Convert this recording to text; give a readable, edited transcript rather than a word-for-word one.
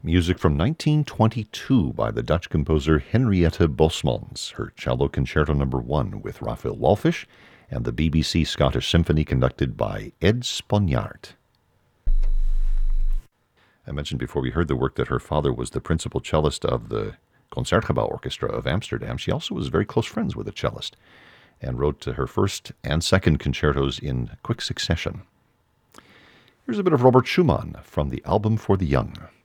Music from 1922 by the Dutch composer Henriette Bosmans, her Cello Concerto No. 1 with Raphael Walfish, and the BBC Scottish Symphony conducted by Ed Sponjaard. I mentioned before we heard the work that her father was the principal cellist of the Concertgebouw Orchestra of Amsterdam. She also was very close friends with a cellist and wrote her first and second concertos in quick succession. Here's a bit of Robert Schumann from the Album for the Young.